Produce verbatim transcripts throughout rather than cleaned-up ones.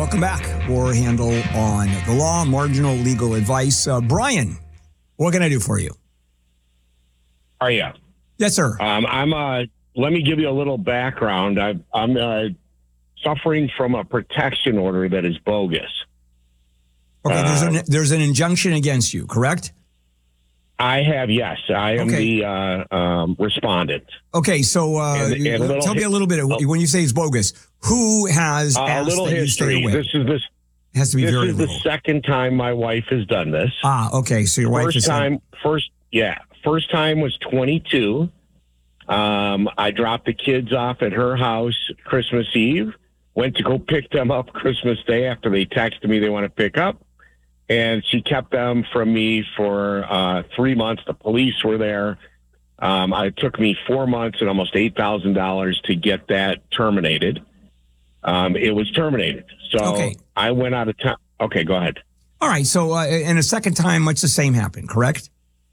Welcome back. War Handle on the law, marginal legal advice. Uh, Brian, what can I do for you? Are you? Yes, sir. Um, I'm. Uh, let me give you a little background. I've, I'm uh, suffering from a protection order that is bogus. Okay, uh, there's, an, there's an injunction against you, correct? I have, yes. I am okay. the uh, um, respondent. Okay, so uh, and, and tell me a little bit. Of, when you say it's bogus, who has uh, asked a little that history? You stay away? This is this. It has to be this very is little. the second time my wife has done this. Ah, okay. So your first wife is time. saying- First, yeah. First time was twenty-two. Um, I dropped the kids off at her house Christmas Eve. Went to go pick them up Christmas Day after they texted me they want to pick up. And she kept them from me for uh, three months. The police were there. Um, it took me four months and almost eight thousand dollars to get that terminated. Um, it was terminated. So okay. I went out of town. Okay, go ahead. All right. So uh, and a second time, much the same happened, correct?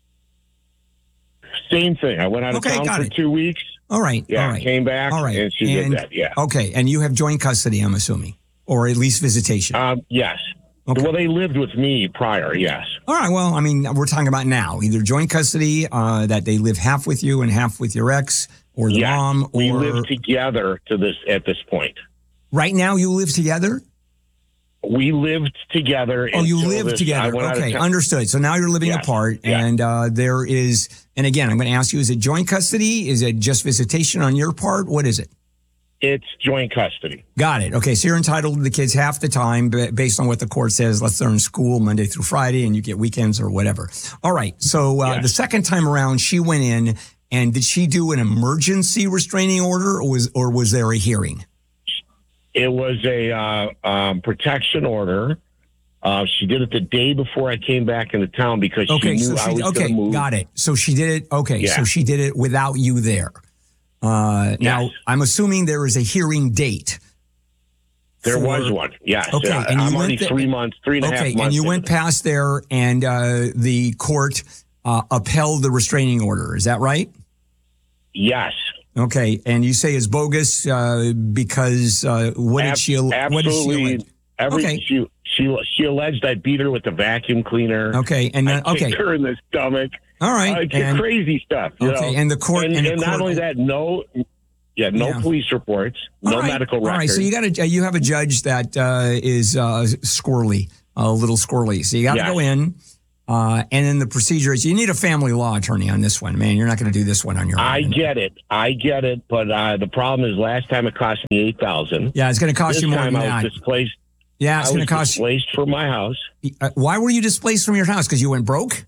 Same thing. I went out okay, of town for it. two weeks. All right. Yeah, all right. came back all right. and she and, did that. Yeah. Okay. And you have joint custody, I'm assuming, or at least visitation. Um, yes. Okay. Well, they lived with me prior, yes. All right. Well, I mean, we're talking about now, either joint custody, uh, that they live half with you and half with your ex, or the yes, mom. Or we live together to this at this point. Right now, you live together? We lived together. Oh, you live this, together. Okay, understood. So now you're living yes. apart, yes. and uh, there is, and again, I'm going to ask you, is it joint custody? Is it just visitation on your part? What is it? It's joint custody. Got it. Okay, so you're entitled to the kids half the time based on what the court says. Let's say they're in school Monday through Friday and you get weekends or whatever. All right, so uh, yes. the second time around, she went in, and did she do an emergency restraining order, or was, or was there a hearing? It was a uh, um, protection order. Uh, she did it the day before I came back into town because okay, she knew so she, I was okay, going to move. Got it. So she did it. Okay, yeah. so she did it without you there. Uh, yes. Now, I'm assuming there is a hearing date. There for, was one, yes. Okay, I, and you I'm went already th- three months, three and a half okay, months. and you went into past there, and uh, the court uh, upheld the restraining order. Is that right? Yes. Okay, and you say it's bogus uh, because uh, what Ab- did she? What absolutely. did she allege? Every, okay. She she she alleged I beat her with the vacuum cleaner. Okay, and then, I kicked okay, her in the stomach. all right, uh, and, crazy stuff. You okay, know? and the court, and, and, and the not court, only that, no, yeah, no yeah. police reports, all no right, medical records. All right, so you got a you have a judge that uh, is uh, squirrely, a little squirrely. So you got to yes. go in, uh, and then the procedure is you need a family law attorney on this one, man. You're not going to do this one on your own. I get it, I get it, but uh, the problem is, last time it cost me eight thousand. Yeah, it's going to cost this you more time than I that. was displaced. Yeah, it's I going was to cost displaced from my house. you. Uh, why were you displaced from your house? Because you went broke?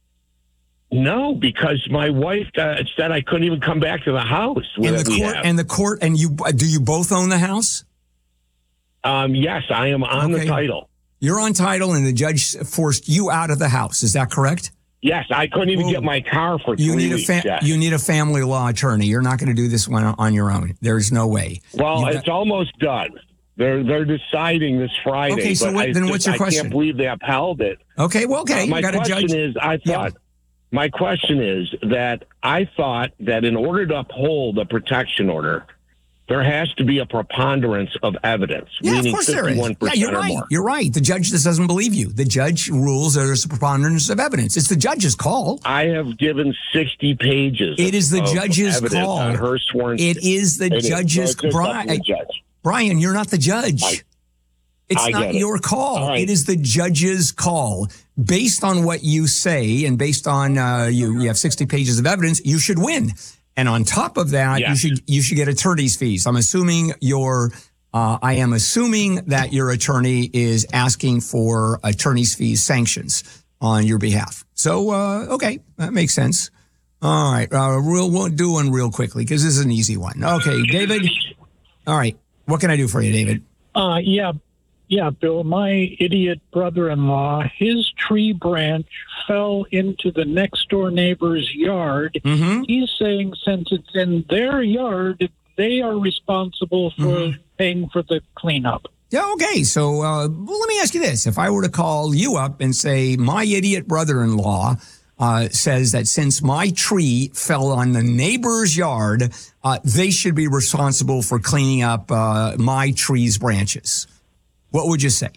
No, because my wife uh, said I couldn't even come back to the house. And that the we court, have. and the court, and you do you both own the house? Um, yes, I am on Okay. the title. You're on title, and the judge forced you out of the house. Is that correct? Yes, I couldn't even Ooh. get my car for You three need a weeks. fa- yes. you need a family law attorney. You're not going to do this one on your own. There's no way. Well, You it's got- almost done. They're they're deciding this Friday. Okay, so but what- I then just- what's your question? I can't believe they upheld it. Okay, well, okay. Uh, you my got a question judge. is, I thought. My question is that I thought that in order to uphold a protection order, there has to be a preponderance of evidence, Yeah, of meaning course there is. fifty-one Yeah, percent you're or right. more. You're right. The judge just doesn't believe you. The judge rules there's a preponderance of evidence. It's the judge's call. I have given sixty pages. It is the of judge's evidence call. on her sworn. It is the It is. judge's. So it's up to the Brian, judge. Brian, you're not the judge. I- It's I not get it. your call. All right. It is the judge's call. Based on what you say and based on uh, you, you have sixty pages of evidence, you should win. And on top of that, Yes. you should you should get attorney's fees. I'm assuming your uh, I am assuming that your attorney is asking for attorney's fees sanctions on your behalf. So uh, okay, that makes sense. All right, uh, we'll, we'll do one real quickly because this is an easy one. Okay, David. All right, what can I do for you, David? Uh, yeah, yeah, Bill. My idiot brother-in-law, his tree branch fell into the next door neighbor's yard. Mm-hmm. He's saying since it's in their yard, they are responsible for Mm-hmm. paying for the cleanup. Yeah, okay. So uh, well, let me ask you this. If I were to call you up and say, my idiot brother-in-law uh, says that since my tree fell on the neighbor's yard, uh, they should be responsible for cleaning up uh, my tree's branches. what would you say?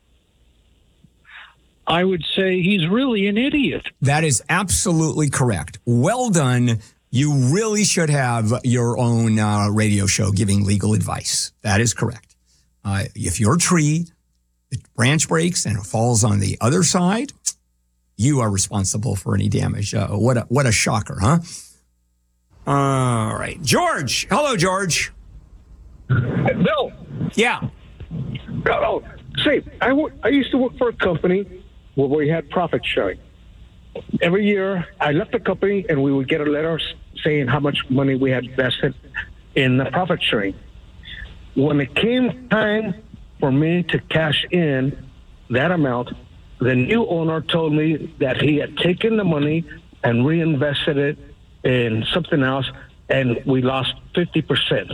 I would say he's really an idiot. That is absolutely correct. Well done. You really should have your own uh, radio show giving legal advice. That is correct. Uh, if your tree, the branch breaks and it falls on the other side, you are responsible for any damage. Uh, what a, what a shocker, huh? All right. George. Hello, George. Bill. Yeah. Oh, say, I, w- I used to work for a company where we had profit sharing. Every year, I left the company and we would get a letter saying how much money we had invested in the profit sharing. When it came time for me to cash in that amount, the new owner told me that he had taken the money and reinvested it in something else, and we lost fifty percent.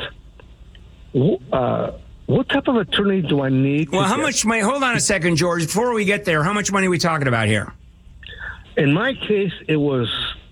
Uh, what type of attorney do I need? Well, to how get? much money? Hold on a second, George. Before we get there, how much money are we talking about here? In my case, it was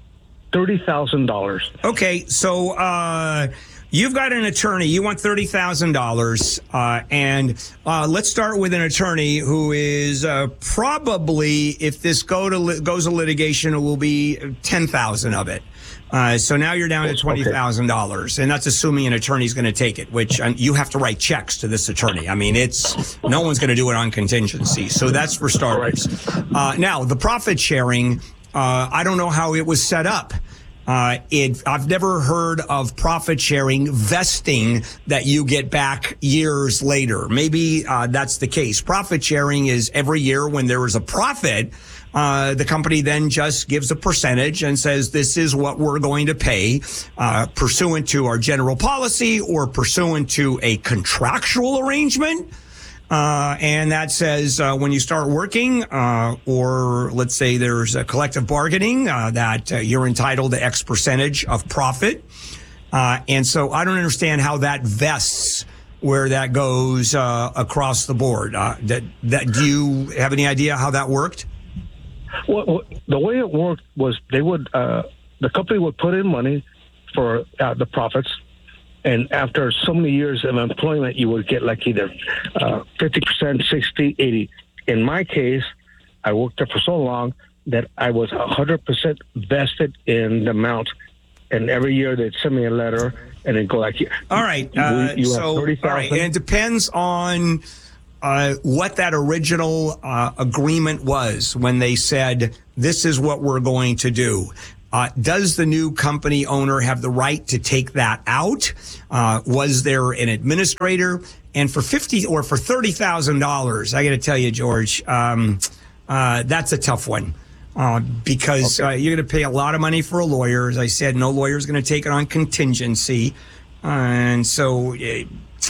thirty thousand dollars. Okay, so uh, you've got an attorney. You want thirty thousand dollars, uh, and uh, let's start with an attorney who is uh, probably, if this go to li- goes to litigation, it will be ten thousand of it. Uh, so now you're down to twenty thousand dollars, and that's assuming an attorney's going to take it, which um, you have to write checks to this attorney. I mean, it's no one's going to do it on contingency. So that's for starters. Uh, now, the profit sharing, uh, I don't know how it was set up. Uh, it, I've never heard of profit sharing vesting that you get back years later. Maybe uh, that's the case. Profit sharing is every year when there is a profit, uh, the company then just gives a percentage and says, this is what we're going to pay uh, pursuant to our general policy or pursuant to a contractual arrangement. Uh, and that says uh, when you start working, uh, or let's say there's a collective bargaining, uh, that uh, you're entitled to X percentage of profit. Uh, and so I don't understand how that vests where that goes uh, across the board. Uh, that, that, do you have any idea how that worked? Well, well, the way it worked was they would, uh, the company would put in money for uh, the profits. And after so many years of employment, you would get like either uh, fifty percent, sixty, eighty. In my case, I worked there for so long that I was one hundred percent vested in the amount. And every year they'd send me a letter and it'd go like, all right. Uh, you, you so, all right. And it depends on uh, what that original uh, agreement was when they said, this is what we're going to do. Uh, does the new company owner have the right to take that out? Uh, was there an administrator? And for fifty or for thirty thousand dollars, I got to tell you, George, um, uh, that's a tough one uh, because okay. uh, you're going to pay a lot of money for a lawyer. As I said, no lawyer is going to take it on contingency, uh, and so uh,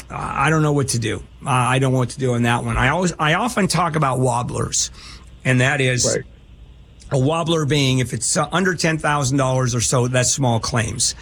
I don't know what to do. Uh, I don't know what to do on that one. I always, I often talk about wobblers, and that is. Right. A wobbler being, if it's uh, under ten thousand dollars or so, that's small claims.